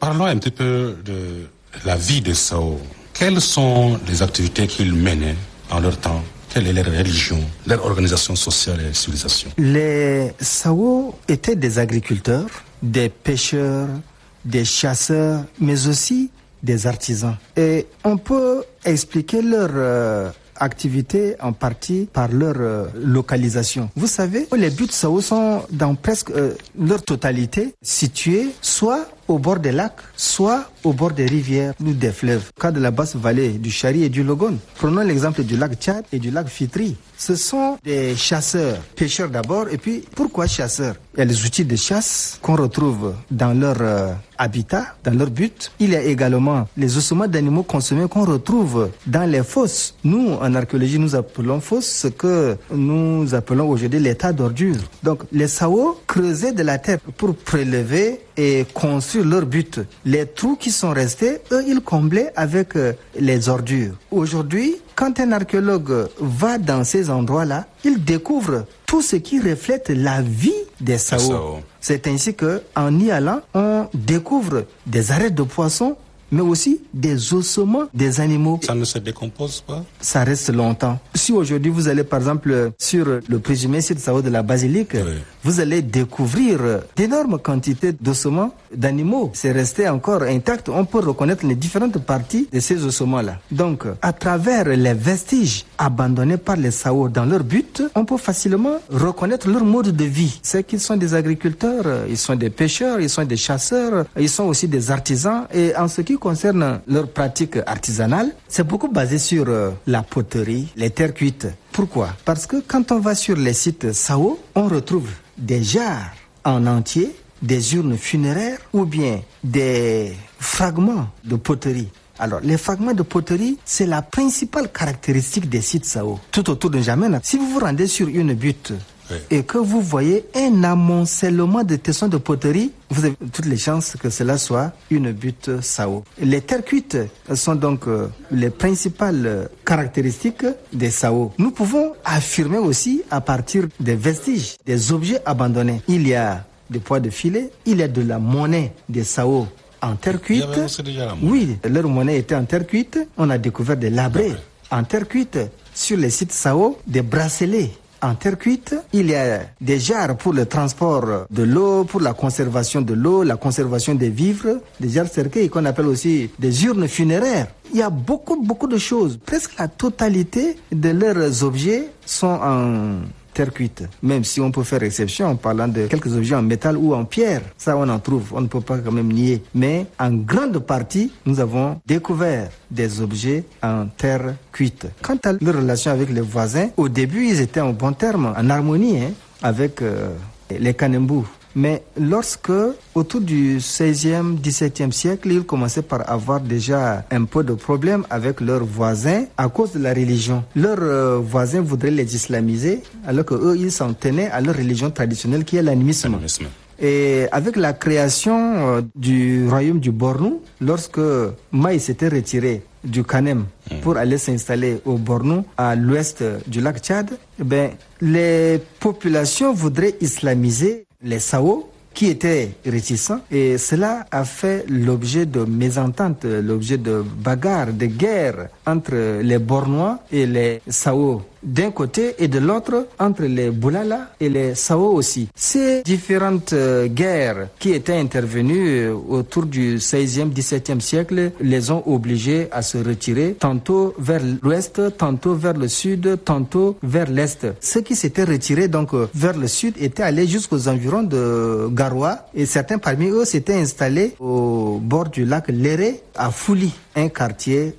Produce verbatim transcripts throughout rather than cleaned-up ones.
Parlons un petit peu de la vie des Sao. Quelles sont les activités qu'ils menaient en leur temps? Quelle est leur religion, leur organisation sociale et civilisation? Les Sao étaient des agriculteurs, des pêcheurs, des chasseurs, mais aussi des artisans. Et on peut expliquer leur euh, activité en partie par leur euh, localisation. Vous savez, les buttes Sao sont dans presque euh, leur totalité situés soit au bord des lacs, soit au bord des rivières ou des fleuves, cas de la basse vallée du Chari et du Logone. Prenons l'exemple du lac Tchad et du lac Fitri. Ce sont des chasseurs, pêcheurs d'abord, et puis pourquoi chasseurs? Il y a les outils de chasse qu'on retrouve dans leur euh, habitat, dans leur but. Il y a également les ossements d'animaux consommés qu'on retrouve dans les fosses. Nous, en archéologie, nous appelons fosses ce que nous appelons aujourd'hui les tas d'ordures. Donc, les Sao creusaient de la terre pour prélever et construire leur but. Les trous qui sont restés, eux, ils comblaient avec euh, les ordures. Aujourd'hui, quand un archéologue va dans ces endroits-là, il découvre tout ce qui reflète la vie des Sao. C'est ainsi que, en y allant, on découvre des arêtes de poissons, mais aussi des ossements des animaux. Ça ne se décompose pas? Ça reste longtemps. Si aujourd'hui vous allez par exemple sur le présumé site Sao de la basilique, oui, vous allez découvrir d'énormes quantités d'ossements d'animaux. C'est resté encore intact. On peut reconnaître les différentes parties de ces ossements-là. Donc, à travers les vestiges abandonnés par les Sao dans leur but, on peut facilement reconnaître leur mode de vie. C'est qu'ils sont des agriculteurs, ils sont des pêcheurs, ils sont des chasseurs, ils sont aussi des artisans. Et en ce qui concerne leur pratique artisanale, c'est beaucoup basé sur euh, la poterie, les terres cuites. Pourquoi? Parce que quand on va sur les sites Sao, on retrouve des jarres en entier, des urnes funéraires ou bien des fragments de poterie. Alors, les fragments de poterie, c'est la principale caractéristique des sites Sao. Tout autour de N'Djamena, si vous vous rendez sur une butte, oui, et que vous voyez un amoncellement de tessons de poterie, vous avez toutes les chances que cela soit une butte Sao. Les terres cuites sont donc euh, les principales caractéristiques des Sao. Nous pouvons affirmer aussi à partir des vestiges, des objets abandonnés. Il y a des poids de filet, il y a de la monnaie des Sao en terre cuite. Oui, leur monnaie était en terre cuite. On a découvert des labrets en terre cuite. Sur les sites Sao, des bracelets en terre cuite. Il y a des jarres pour le transport de l'eau, pour la conservation de l'eau, la conservation des vivres, des jarres cercueils qu'on appelle aussi des urnes funéraires. Il y a beaucoup, beaucoup de choses. Presque la totalité de leurs objets sont en terre cuite. Même si on peut faire exception en parlant de quelques objets en métal ou en pierre. Ça, on en trouve. On ne peut pas quand même nier. Mais en grande partie, nous avons découvert des objets en terre cuite. Quant à leur relation avec les voisins, au début, ils étaient en bon terme, en harmonie hein, avec euh, les Kanembu. Mais lorsque, autour du seizième, dix-septième siècle, ils commençaient par avoir déjà un peu de problèmes avec leurs voisins à cause de la religion. Leurs euh, voisins voudraient les islamiser, alors qu'eux, ils s'en tenaient à leur religion traditionnelle qui est l'animisme. L'animisme. Et avec la création euh, du royaume du Bornou, lorsque Maï s'était retiré du Kanem pour aller s'installer au Bornou, à l'ouest du lac Tchad, eh ben, les populations voudraient islamiser les Sao qui étaient réticents et cela a fait l'objet de mésententes, l'objet de bagarres, de guerres entre les Bornois et les Sao d'un côté et de l'autre entre les Boulala et les Sao aussi. Ces différentes euh, guerres qui étaient intervenues euh, autour du seizième, dix-septième siècle les ont obligés à se retirer tantôt vers l'ouest, tantôt vers le sud, tantôt vers l'est. Ceux qui s'étaient retirés donc euh, vers le sud étaient allés jusqu'aux environs de Garoua et certains parmi eux s'étaient installés au bord du lac Léré à Fouli, un quartier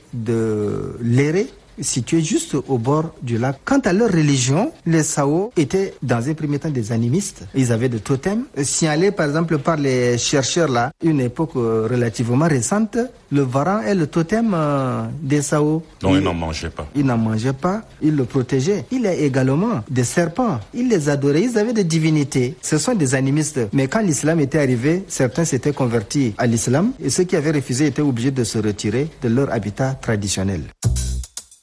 de Léré situés juste au bord du lac. Quant à leur religion, les Sao étaient dans un premier temps des animistes. Ils avaient des totems. Signalés par exemple par les chercheurs là, une époque relativement récente, le varan est le totem euh, des Sao. Donc ils n'en mangeaient pas. Ils n'en mangeaient pas, ils le protégeaient. Il y a également des serpents. Ils les adoraient, ils avaient des divinités. Ce sont des animistes. Mais quand l'islam était arrivé, certains s'étaient convertis à l'islam et ceux qui avaient refusé étaient obligés de se retirer de leur habitat traditionnel.